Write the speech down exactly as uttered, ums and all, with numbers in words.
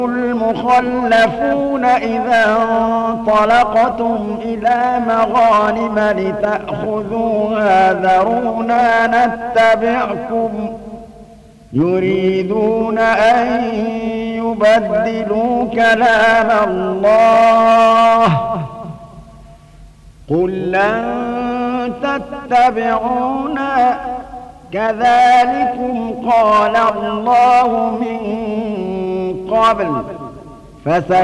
المخلفون إذا انطلقتم إلى مغانم لتأخذوها ذرونا نتبعكم يريدون أن يبدلوا كلام الله قل لن تتبعونا كذلكم قال الله من قبل فس